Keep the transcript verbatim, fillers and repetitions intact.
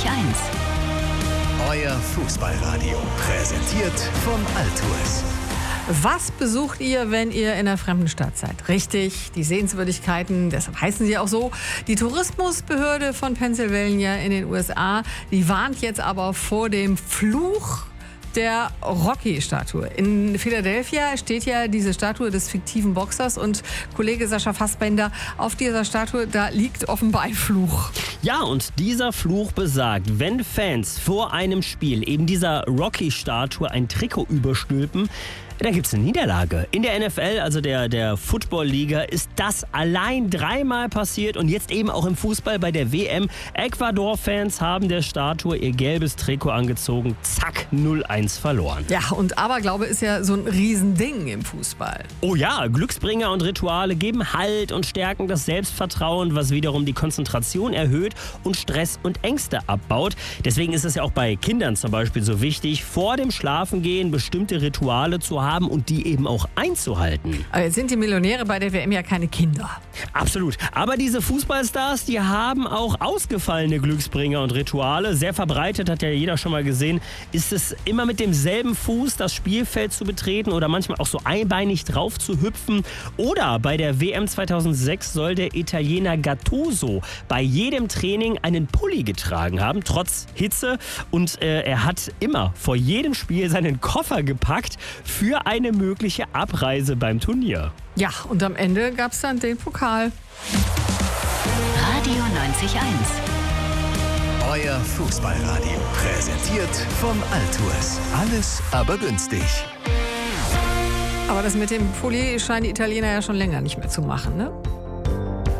eins. Euer Fußballradio, präsentiert vom Altours. Was besucht ihr, wenn ihr in einer fremden Stadt seid? Richtig, die Sehenswürdigkeiten, deshalb heißen sie auch so. Die Tourismusbehörde von Pennsylvania in den U S A, die warnt jetzt aber vor dem Fluch der Rocky-Statue. In Philadelphia steht ja diese Statue des fiktiven Boxers und Kollege Sascha Fassbender, auf dieser Statue, da liegt offenbar ein Fluch. Ja, und dieser Fluch besagt, wenn Fans vor einem Spiel eben dieser Rocky-Statue ein Trikot überstülpen, da gibt es eine Niederlage. In der N F L, also der, der Football-Liga, ist das allein dreimal passiert und jetzt eben auch im Fußball bei der W M. Ecuador-Fans haben der Statue ihr gelbes Trikot angezogen. Zack, null eins verloren. Ja, und Aberglaube ist ja so ein Riesending im Fußball. Oh ja, Glücksbringer und Rituale geben Halt und stärken das Selbstvertrauen, was wiederum die Konzentration erhöht und Stress und Ängste abbaut. Deswegen ist es ja auch bei Kindern zum Beispiel so wichtig, vor dem Schlafengehen bestimmte Rituale zu haben. haben und die eben auch einzuhalten. Aber jetzt sind die Millionäre bei der W M ja keine Kinder. Absolut. Aber diese Fußballstars, die haben auch ausgefallene Glücksbringer und Rituale. Sehr verbreitet, hat ja jeder schon mal gesehen, ist es immer mit demselben Fuß das Spielfeld zu betreten oder manchmal auch so einbeinig drauf zu hüpfen. Oder bei der W M zweitausendsechs soll der Italiener Gattuso bei jedem Training einen Pulli getragen haben, trotz Hitze. Und äh, er hat immer vor jedem Spiel seinen Koffer gepackt für eine mögliche Abreise beim Turnier. Ja, und am Ende gab es dann den Pokal. Radio neunzig eins. Euer Fußballradio, präsentiert vom Altours. Alles aber günstig. Aber das mit dem Pulli scheinen die Italiener ja schon länger nicht mehr zu machen, ne?